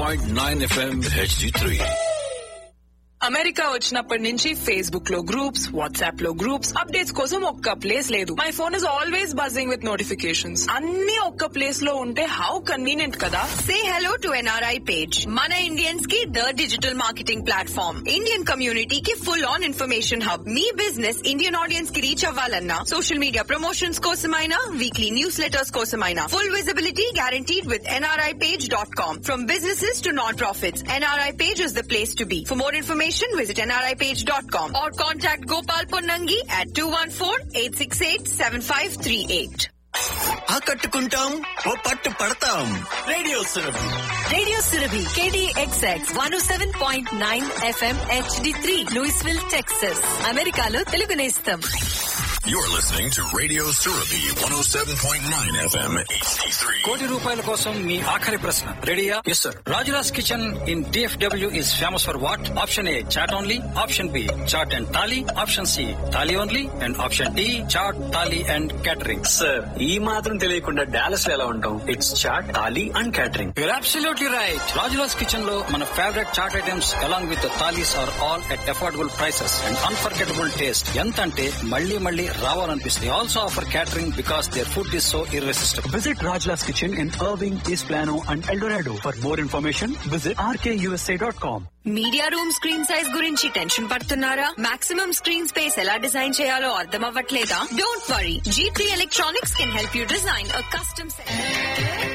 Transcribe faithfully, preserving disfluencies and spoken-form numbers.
point nine F M H D three. America వచ్చినప్పటి నుంచి Facebook లో గ్రూప్స్, వాట్సాప్ లో గ్రూప్స్, అప్డేట్స్ కోసం ఒక్క ప్లేస్ లేదు. My phone is always buzzing with notifications. అన్ని ఒక్క ప్లేస్ లో ఉంటే హౌ కన్వీనియంట్ కదా. Say hello to N R I page. Mana Indians की the digital marketing platform. Indian community की full on information hub. Me business Indian audience की reach అవ్వాలన్నా social media promotions కోసమైనా, weekly newsletters కోసమైనా full visibility guaranteed with N R I page dot com. From businesses to non-profits, N R I page is the place to be. For more information, visit N R I page dot com or contact Gopal Ponnangi at two one four, eight six eight, seven five three eight. ఆకట్టుకుంటాం, ఓ పట్టు పడతాం. Radio Surabhi, Radio Surabhi, K D X X one oh seven point nine F M H D three, Louisville, Texas. అమెరికాలో తెలుగు నేస్తం. You're listening to Radio Surabhi one oh seven point nine F M H D three. కోటి రూపాయల కోసం మీ ఆఖరి ప్రశ్న రెడీయా? Yes sir. Rajula's kitchen in D F W is famous for what? Option A chat only, option B chat and thali, option C thali only, and option D chat thali and catering. Sir ఈ మాత్రం తెలియకుండా Dallas లో ఎలా ఉంటాం? It's chat, thali and catering. You're absolutely right. Rajula's kitchen లో మన favourite chat items along with the thalis are all at affordable prices and unforgettable taste. ఎంత అంటే మళ్ళీ మళ్ళీ రావాలనిపిస్తుంది. Also offer catering because their food is so irresistible. Visit Rajla's Kitchen in Irving, East Plano and El Dorado. For more information, visit R K U S A dot com. Media room screen size గురించి tension పడుతున్నారా? Maximum screen space ఎలా design చేయాలో అర్థం అవ్వట్లేదా? Don't worry, G three electronics can help you design a custom set.